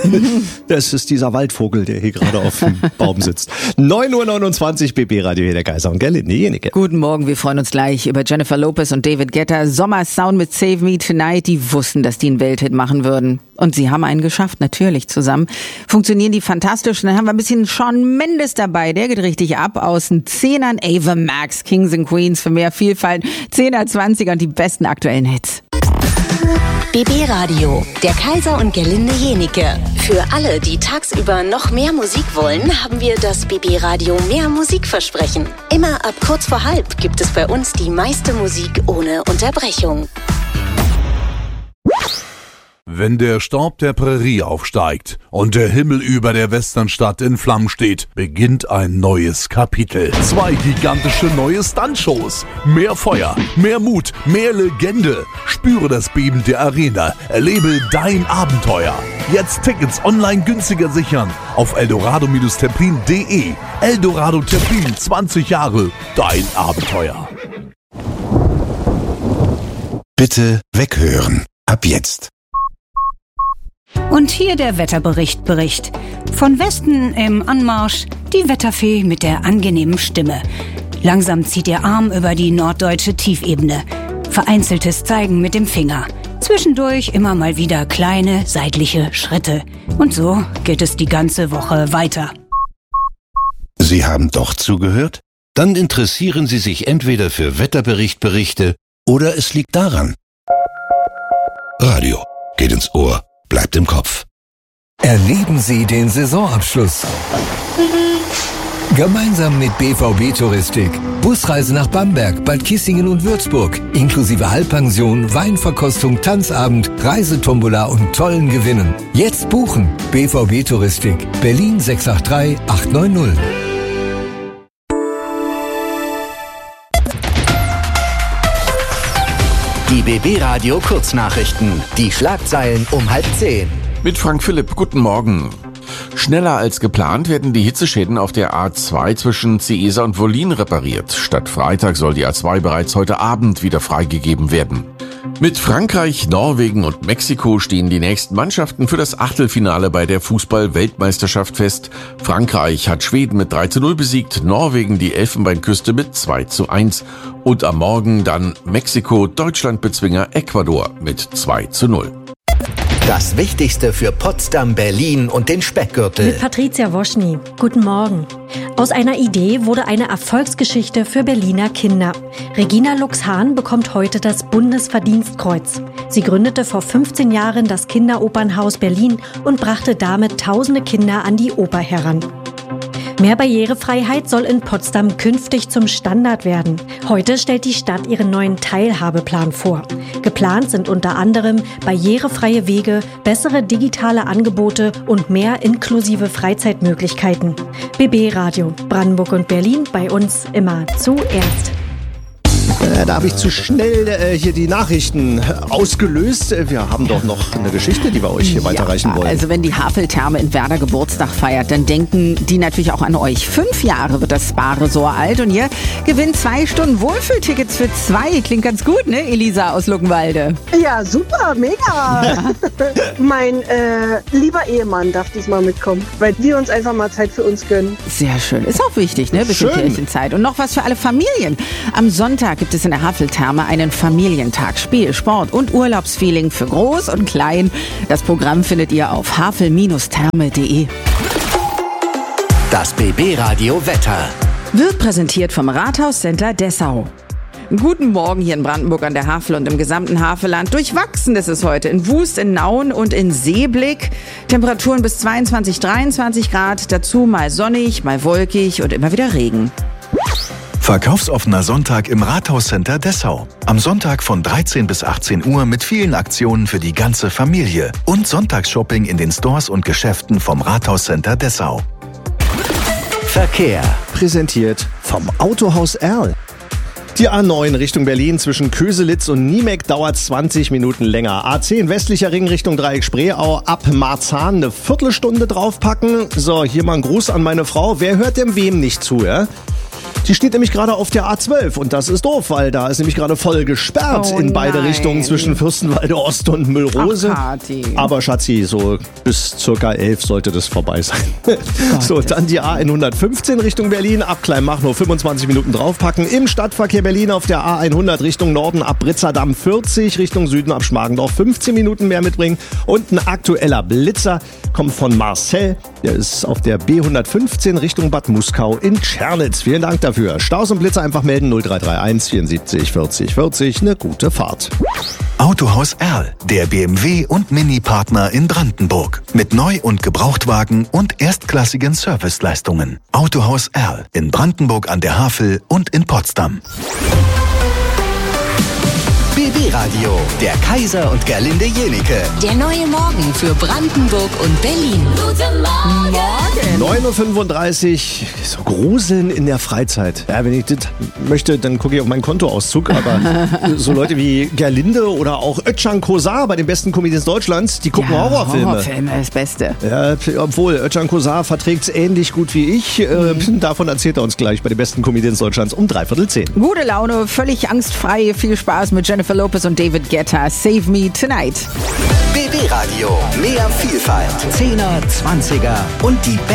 Das ist dieser Waldvogel, der hier gerade auf dem Baum sitzt. 9:29 Uhr, BB Radio, hier der Kaiser und Gerlinde Jenike. Guten Morgen, wir freuen uns gleich über Jennifer Lopez und David Guetta. Sommersound mit Save Me Tonight, die wussten, dass die einen Welthit machen würden. Und sie haben einen geschafft, natürlich zusammen. Funktionieren die fantastisch. Und dann haben wir ein bisschen Shawn Mendes dabei, der geht richtig ab. Aus den Zehnern Ava Max, Kings and Queens für mehr Vielfalt. 10er, 20er und die besten aktuellen Hits. BB Radio, der Kaiser und Gerlinde Jenike. Für alle, die tagsüber noch mehr Musik wollen, haben wir das BB Radio Mehr Musikversprechen. Immer ab kurz vor halb gibt es bei uns die meiste Musik ohne Unterbrechung. Wenn der Staub der Prärie aufsteigt und der Himmel über der Westernstadt in Flammen steht, beginnt ein neues Kapitel. 2 gigantische neue Stuntshows. Mehr Feuer, mehr Mut, mehr Legende. Spüre das Beben der Arena. Erlebe dein Abenteuer. Jetzt Tickets online günstiger sichern auf eldorado-terpin.de. Eldorado Terpin, 20 Jahre. Dein Abenteuer. Bitte weghören. Ab jetzt. Und hier der Wetterbericht. Von Westen im Anmarsch die Wetterfee mit der angenehmen Stimme. Langsam zieht ihr Arm über die norddeutsche Tiefebene. Vereinzeltes Zeigen mit dem Finger. Zwischendurch immer mal wieder kleine seitliche Schritte. Und so geht es die ganze Woche weiter. Sie haben doch zugehört? Dann interessieren Sie sich entweder für Wetterberichte oder es liegt daran. Radio geht ins Ohr. Bleibt im Kopf. Erleben Sie den Saisonabschluss. Gemeinsam mit BVB Touristik. Busreise nach Bamberg, Bad Kissingen und Würzburg. Inklusive Halbpension, Weinverkostung, Tanzabend, Reisetombola und tollen Gewinnen. Jetzt buchen. BVB Touristik. Berlin 683 890. Die BB Radio Kurznachrichten. Die Schlagzeilen um 9:30. Mit Frank Philipp, guten Morgen. Schneller als geplant werden die Hitzeschäden auf der A2 zwischen Ciesa und Wollin repariert. Statt Freitag soll die A2 bereits heute Abend wieder freigegeben werden. Mit Frankreich, Norwegen und Mexiko stehen die nächsten Mannschaften für das Achtelfinale bei der Fußball-Weltmeisterschaft fest. Frankreich hat Schweden mit 3:0 besiegt, Norwegen die Elfenbeinküste mit 2:1 und am Morgen dann Mexiko, Deutschland-Bezwinger Ecuador mit 2:0. Das Wichtigste für Potsdam, Berlin und den Speckgürtel. Mit Patricia Woschny. Guten Morgen. Aus einer Idee wurde eine Erfolgsgeschichte für Berliner Kinder. Regina Lux-Hahn bekommt heute das Bundesverdienstkreuz. Sie gründete vor 15 Jahren das Kinderopernhaus Berlin und brachte damit tausende Kinder an die Oper heran. Mehr Barrierefreiheit soll in Potsdam künftig zum Standard werden. Heute stellt die Stadt ihren neuen Teilhabeplan vor. Geplant sind unter anderem barrierefreie Wege, bessere digitale Angebote und mehr inklusive Freizeitmöglichkeiten. BB Radio, Brandenburg und Berlin, bei uns immer zuerst. Da habe ich zu schnell hier die Nachrichten ausgelöst. Wir haben doch noch eine Geschichte, die wir euch hier weiterreichen wollen. Also wenn die Haveltherme in Werder Geburtstag feiert, dann denken die natürlich auch an euch. 5 Jahre wird das Spa-Resort alt und ihr gewinnt 2 Stunden Wohlfühltickets für 2. Klingt ganz gut, ne, Elisa aus Luckenwalde? Ja, super, mega. Ja. Mein lieber Ehemann darf diesmal mitkommen, weil wir uns einfach mal Zeit für uns gönnen. Sehr schön. Ist auch wichtig, ne? Bisschen Kirchenzeit. Und noch was für alle Familien. Am Sonntag gibt es in der Haveltherme einen Familientag. Spiel, Sport und Urlaubsfeeling für Groß und Klein. Das Programm findet ihr auf havel-therme.de. Das BB Radio Wetter wird präsentiert vom Rathauscenter Dessau. Guten Morgen hier in Brandenburg an der Havel und im gesamten Havelland. Durchwachsen ist es heute in Wust, in Nauen und in Seeblick. Temperaturen bis 22, 23 Grad. Dazu mal sonnig, mal wolkig und immer wieder Regen. Verkaufsoffener Sonntag im Rathauscenter Dessau. Am Sonntag von 13 bis 18 Uhr mit vielen Aktionen für die ganze Familie. Und Sonntagsshopping in den Stores und Geschäften vom Rathauscenter Dessau. Verkehr. Präsentiert vom Autohaus Erl. Die A9 Richtung Berlin zwischen Köselitz und Niemeck dauert 20 Minuten länger. A10 westlicher Ring Richtung Dreieck Spreeau ab Marzahn eine Viertelstunde draufpacken. So, hier mal ein Gruß an meine Frau. Wer hört dem wem nicht zu, ja? Die steht nämlich gerade auf der A12 und das ist doof, weil da ist nämlich gerade voll gesperrt in beide Richtungen zwischen Fürstenwalde Ost und Müllrose. Aber Schatzi, so bis circa 11 sollte das vorbei sein. So, dann die A115 Richtung Berlin, ab Kleinmachnow 25 Minuten draufpacken. Im Stadtverkehr Berlin auf der A100 Richtung Norden ab Britzerdamm 40, Richtung Süden ab Schmargendorf 15 Minuten mehr mitbringen. Und ein aktueller Blitzer kommt von Marcel, der ist auf der B115 Richtung Bad Muskau in Tschernitz. Vielen Dank dafür. Staus und Blitzer einfach melden 0331 74 40 40. Eine gute Fahrt. Autohaus Erl, der BMW- und Mini-Partner in Brandenburg. Mit Neu- und Gebrauchtwagen und erstklassigen Serviceleistungen. Autohaus Erl in Brandenburg an der Havel und in Potsdam. BB Radio, der Kaiser und Gerlinde Jenike. Der neue Morgen für Brandenburg und Berlin. Guten Morgen. 9.35 Uhr, so Gruseln in der Freizeit. Ja, wenn ich das möchte, dann gucke ich auf meinen Kontoauszug. Aber so Leute wie Gerlinde oder auch Özcan Kosar bei den besten Comedians Deutschlands, die gucken Horrorfilme. Horrorfilme, das Beste. Ja, obwohl Özcan Kosar verträgt es ähnlich gut wie ich. Davon erzählt er uns gleich bei den besten Comedians Deutschlands um 9:45. Gute Laune, völlig angstfrei, viel Spaß mit Jennifer Lopez und David Guetta. Save Me Tonight. BB Radio, mehr Vielfalt, 10er, 20er und die